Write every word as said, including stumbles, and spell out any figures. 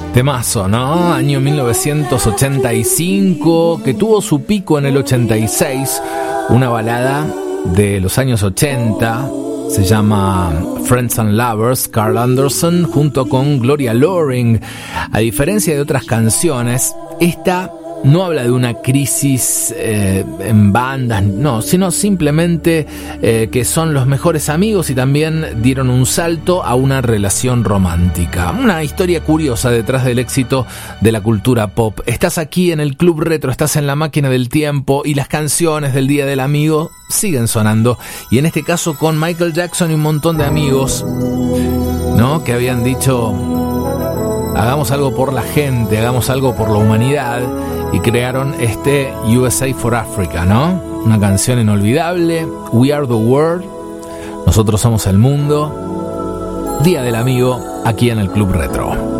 Temazo, ¿no? Año mil novecientos ochenta y cinco, que tuvo su pico en el ochenta y seis, una balada de los años ochenta, se llama Friends and Lovers, Carl Anderson junto con Gloria Loring. A diferencia de otras canciones, esta no habla de una crisis eh, en bandas, no, sino simplemente eh, que son los mejores amigos y también dieron un salto a una relación romántica. Una historia curiosa detrás del éxito de la cultura pop. Estás aquí en el Club Retro, estás en la máquina del tiempo y las canciones del Día del Amigo siguen sonando. Y en este caso con Michael Jackson y un montón de amigos, ¿no? Que habían dicho: hagamos algo por la gente, hagamos algo por la humanidad. Y crearon este U S A for Africa, ¿no? Una canción inolvidable. We are the world. Nosotros somos el mundo. Día del Amigo, aquí en el Club Retro.